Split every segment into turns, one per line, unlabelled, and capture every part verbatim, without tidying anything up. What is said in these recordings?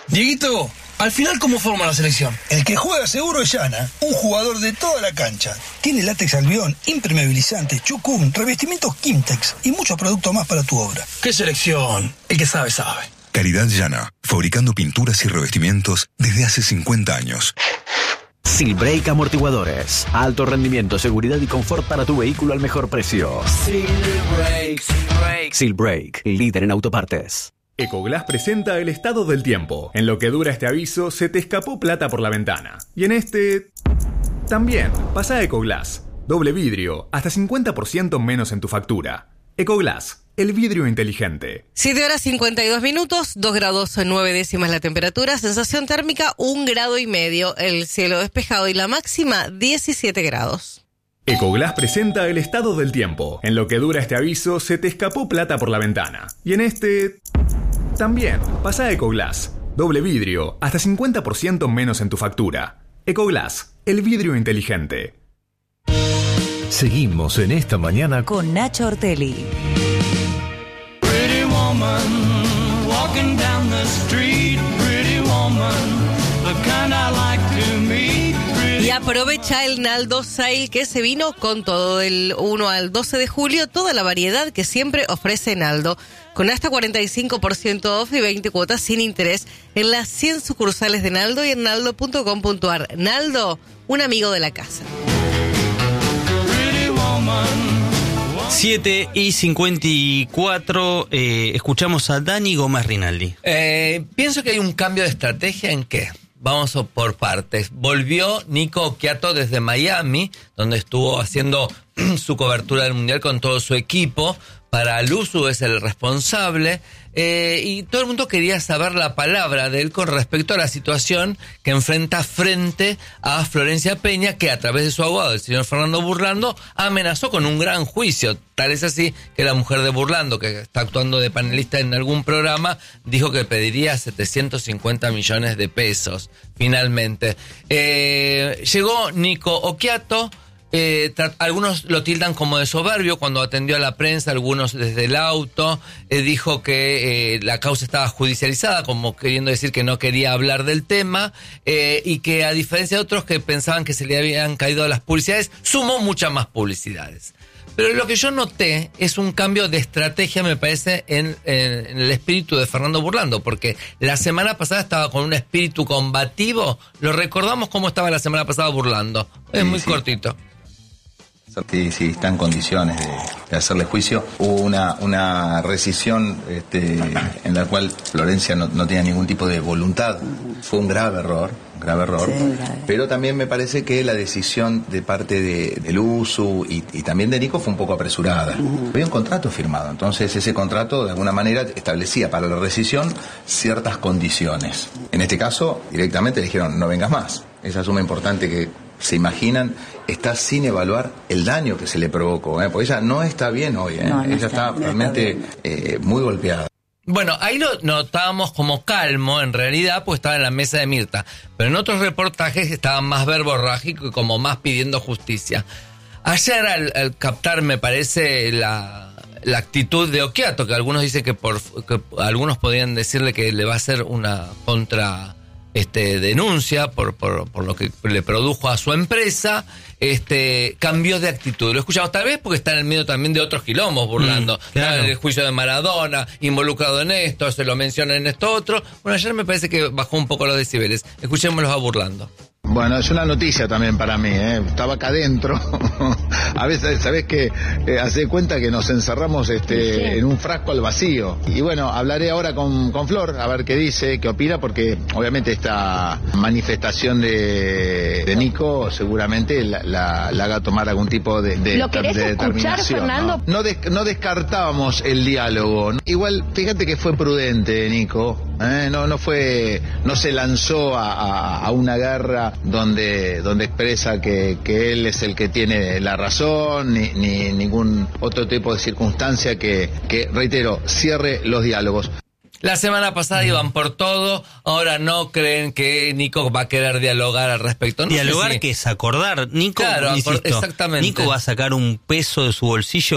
Dieguito, al final, ¿cómo forma la selección?
El que juega seguro es Llana, un jugador de toda la cancha. Tiene látex albión, impermeabilizante, chucum, revestimientos Kimtex y muchos productos más para tu obra.
¿Qué selección? El que sabe, sabe.
Calidad Llana, fabricando pinturas y revestimientos desde hace cincuenta años.
Silbrake Amortiguadores. Alto rendimiento, seguridad y confort para tu vehículo al mejor precio.
Silbrake, Silbrake.
Silbrake, líder en autopartes.
Ecoglass presenta el estado del tiempo. En lo que dura este aviso, se te escapó plata por la ventana. Y en este... también. Pasa a Ecoglass. Doble vidrio, hasta cincuenta por ciento menos en tu factura. Ecoglass, el vidrio inteligente.
siete horas cincuenta y dos minutos, dos grados nueve décimas la temperatura, sensación térmica un grado y medio, el cielo despejado y la máxima diecisiete grados.
Ecoglass presenta el estado del tiempo. En lo que dura este aviso, se te escapó plata por la ventana. Y en este... también. Pasa a Ecoglass. Doble vidrio, hasta cincuenta por ciento menos en tu factura. Ecoglass, el vidrio inteligente.
Seguimos en esta mañana
con Nacho Ortelli.
Pretty woman, walking down the street, pretty woman, the kind I like to meet.
Y aprovecha el Naldo Sale que se vino con todo del uno al doce de julio, toda la variedad que siempre ofrece Naldo, con hasta cuarenta y cinco por ciento off y veinte cuotas sin interés en las cien sucursales de Naldo y en naldo punto com punto a r. Naldo, un amigo de la casa.
siete y cincuenta y cuatro, eh, escuchamos a Dani Gómez Rinaldi.
Eh, pienso que hay un cambio de estrategia. ¿En qué? Vamos por partes. Volvió Nico Occhiato desde Miami, donde estuvo haciendo su cobertura del Mundial con todo su equipo. Para Luzu es el responsable. Eh, y todo el mundo quería saber la palabra de él con respecto a la situación que enfrenta frente a Florencia Peña, que a través de su abogado, el señor Fernando Burlando, amenazó con un gran juicio. Tal es así que la mujer de Burlando, que está actuando de panelista en algún programa, dijo que pediría setecientos cincuenta millones de pesos, finalmente. Eh, llegó Nico Occhiato. Eh, tra- algunos lo tildan como de soberbio cuando atendió a la prensa, algunos desde el auto, eh, dijo que eh, la causa estaba judicializada, como queriendo decir que no quería hablar del tema, eh, y que a diferencia de otros que pensaban que se le habían caído las publicidades, sumó muchas más publicidades. Pero lo que yo noté es un cambio de estrategia, me parece, en, en, en el espíritu de Fernando Burlando, porque la semana pasada estaba con un espíritu combativo. Lo recordamos cómo estaba la semana pasada Burlando. Es
sí,
muy
sí.
cortito.
Sí, sí, está en condiciones de, de hacerle juicio. Hubo una, una rescisión este, en la cual Florencia no, no tenía ningún tipo de voluntad. Fue un grave error, un grave error. Sí, grave. Pero también me parece que la decisión de parte de, del Usu y, y también de Nico fue un poco apresurada. Uh-huh. Había un contrato firmado, entonces ese contrato de alguna manera establecía para la rescisión ciertas condiciones. En este caso, directamente le dijeron, no vengas más. Esa suma importante que se imaginan, está sin evaluar el daño que se le provocó, ¿eh? Porque ella no está bien hoy, ¿eh? No, no ella está, está realmente no está eh, muy golpeada.
Bueno, ahí lo notábamos como calmo, en realidad, pues estaba en la mesa de Mirta. Pero en otros reportajes estaba más verborrágico y como más pidiendo justicia. Ayer, al, al captar, me parece, la, la actitud de Occhiato, que algunos dicen que, por, que algunos podrían decirle que le va a hacer una contra... Este, denuncia por, por, por lo que le produjo a su empresa, este, cambios de actitud. Lo escuchamos tal vez porque está en el medio también de otros quilombos, Burlando. Mm, claro. El juicio de Maradona, involucrado en esto, se lo menciona en esto otro. Bueno, ayer me parece que bajó un poco los decibeles. Escuchémoslos a Burlando.
Bueno, es una noticia también para mí, ¿eh? Estaba acá adentro. A veces, ¿sabés qué? Eh, hace cuenta que nos encerramos este, sí. en un frasco al vacío. Y bueno, hablaré ahora con, con Flor, a ver qué dice, qué opina, porque obviamente esta manifestación de, de Nico seguramente la, la, la haga tomar algún tipo de, de,
¿Lo querés
de determinación.
Escuchar, Fernando?
No, no, des, no descartábamos el diálogo. Igual, fíjate que fue prudente, Nico. ¿eh? No, no fue, no se lanzó a, a, a una guerra donde donde expresa que, que él es el que tiene la razón, ni, ni ningún otro tipo de circunstancia que, que, reitero, cierre los diálogos.
La semana pasada iban por todo, ahora no creen que Nico va a querer dialogar al respecto. No
dialogar
sé si...
que es acordar. Nico,
claro,
insisto,
exactamente.
Nico va a sacar un peso de su bolsillo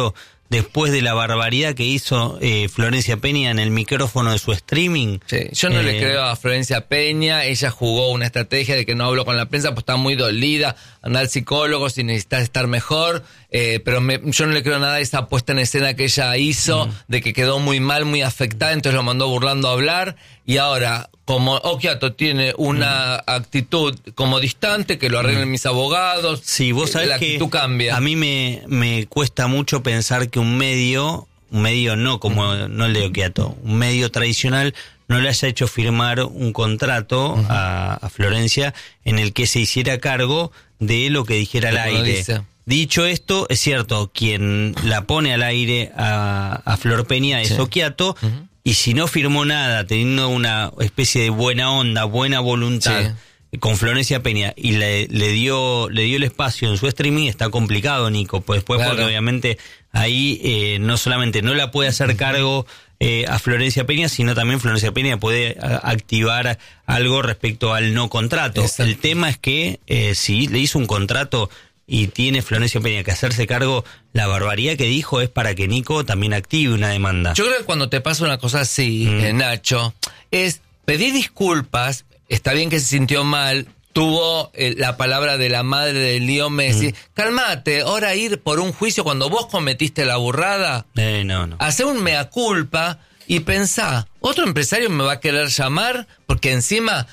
después de la barbaridad que hizo eh, Florencia Peña en el micrófono de su streaming.
Sí, yo no
eh,
le creo a Florencia Peña. Ella jugó una estrategia de que no habló con la prensa, pues está muy dolida, anda al psicólogo si necesitas estar mejor, eh, pero me, yo no le creo nada a esa puesta en escena que ella hizo, mm. de que quedó muy mal, muy afectada, entonces lo mandó burlando a hablar, y ahora, como Occhiato tiene una mm. actitud como distante, que lo arreglen mm. mis abogados,
sí, vos sabés
la actitud
que
cambia.
A mí me, me cuesta mucho pensar que un medio, un medio no como mm. no el de Occhiato, un medio tradicional no le haya hecho firmar un contrato uh-huh. a, a Florencia en el que se hiciera cargo de lo que dijera al aire. Dice. Dicho esto, es cierto, quien la pone al aire a, a Flor Peña es sí. Occhiato, uh-huh. y si no firmó nada, teniendo una especie de buena onda, buena voluntad sí. con Florencia Peña, y le, le dio le dio el espacio en su streaming, está complicado, Nico, pues después claro. porque obviamente ahí eh, no solamente no la puede hacer cargo eh, a Florencia Peña, sino también Florencia Peña puede a, activar algo respecto al no contrato. Exacto. El tema es que eh, si le hizo un contrato y tiene Florencia Peña que hacerse cargo, la barbaridad que dijo es para que Nico también active una demanda.
Yo creo que cuando te pasa una cosa así, mm. eh, Nacho, es pedir disculpas, está bien que se sintió mal, tuvo eh, la palabra de la madre de Leo Messi, mm. cálmate, ahora ir por un juicio cuando vos cometiste la burrada,
eh, no, no.
hacer un mea culpa y pensá, otro empresario me va a querer llamar porque encima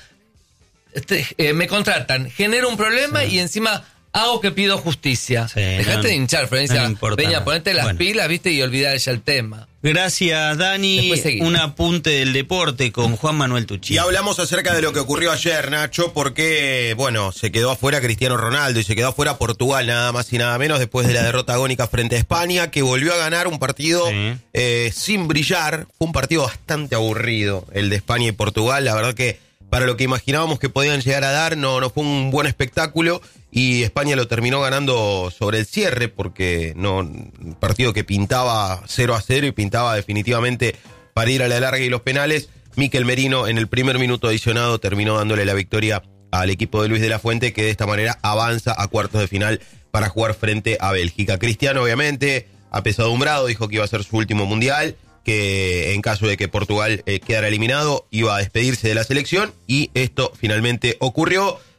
este, eh, me contratan, genero un problema sí. y encima hago que pido justicia. Sí, Dejate no, de hinchar, Florencia no Peña, ponete las bueno. pilas, viste, y olvidar ya el tema.
Gracias, Dani. Un apunte del deporte con Juan Manuel Tucci.
Y hablamos acerca de lo que ocurrió ayer, Nacho, porque, bueno, se quedó afuera Cristiano Ronaldo y se quedó afuera Portugal, nada más y nada menos, después de la derrota agónica frente a España, que volvió a ganar un partido sí. eh, sin brillar. Fue un partido bastante aburrido, el de España y Portugal. La verdad que para lo que imaginábamos que podían llegar a dar, no, no fue un buen espectáculo. Y España lo terminó ganando sobre el cierre, porque no, un partido que pintaba cero a cero y pintaba definitivamente para ir a la larga y los penales. Mikel Merino en el primer minuto adicionado terminó dándole la victoria al equipo de Luis de la Fuente, que de esta manera avanza a cuartos de final para jugar frente a Bélgica. Cristiano, obviamente, apesadumbrado, dijo que iba a ser su último mundial, que en caso de que Portugal eh, quedara eliminado iba a despedirse de la selección, y esto finalmente ocurrió.